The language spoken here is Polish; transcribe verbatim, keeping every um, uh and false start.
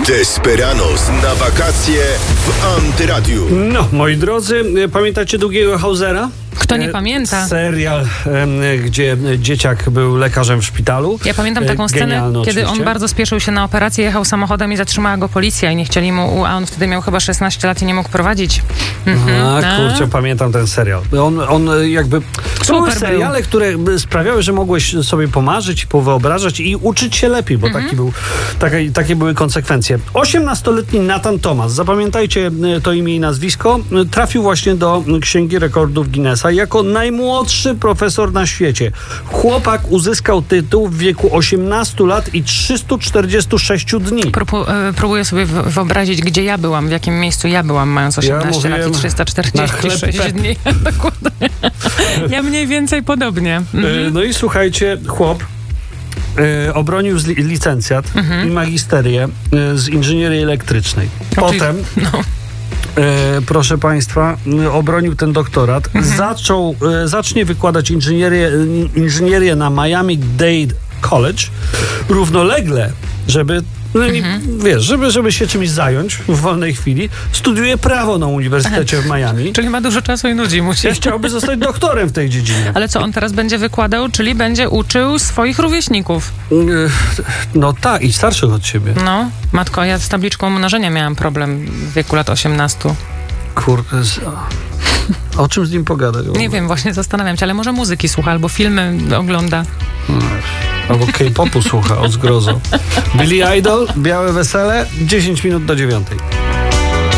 Desperados na wakacje w Antyradiu. No, moi drodzy, pamiętacie Długiego Hausera? Kto nie pamięta? Serial, gdzie dzieciak był lekarzem w szpitalu. Ja pamiętam taką scenę, Genialne, kiedy oczywiście. on bardzo spieszył się na operację, jechał samochodem i zatrzymała go policja i nie chcieli mu, a on wtedy miał chyba szesnaście lat i nie mógł prowadzić. Mhm. A, kurczę, pamiętam ten serial. On, on jakby... To były seriale, był. które sprawiały, że mogłeś sobie pomarzyć i powyobrażać i uczyć się lepiej, bo mhm. taki był, takie, takie były konsekwencje. osiemnastoletni Nathan Thomas, zapamiętajcie to imię i nazwisko, trafił właśnie do Księgi Rekordów Guinnessa jako najmłodszy profesor na świecie. Chłopak uzyskał tytuł w wieku osiemnastu lat i trzystu czterdziestu sześciu dni. Próbu, e, próbuję sobie wyobrazić, gdzie ja byłam, w jakim miejscu ja byłam, mając osiemnaście ja lat i trzysta czterdzieści sześć dni. Dokładnie. Ja mniej więcej podobnie. Mhm. No i słuchajcie, chłop e, obronił z li, licencjat mhm. i magisterię e, z inżynierii elektrycznej. Potem... No. E, proszę Państwa, obronił ten doktorat, mhm. zaczął, e, zacznie wykładać inżynierię, inżynierię na Miami-Dade College, równolegle, żeby no nie, mhm. wiesz, żeby, żeby się czymś zająć w wolnej chwili, studiuje prawo na Uniwersytecie w Miami. Czyli ma dużo czasu i nudzi mu się. I chciałby zostać doktorem w tej dziedzinie. Ale co on teraz będzie wykładał? Czyli będzie uczył swoich rówieśników. No tak, i starszych od siebie. No, matko, ja z tabliczką mnożenia miałam problem w wieku lat osiemnastu. Kurde, z... o czym z nim pogadać? Nie wiem, właśnie zastanawiam się, ale może muzyki słucha, albo filmy ogląda. No. Albo K-popu słucha od zgrozo. Billy Idol, Białe Wesele, dziesięć minut do dziewiątej.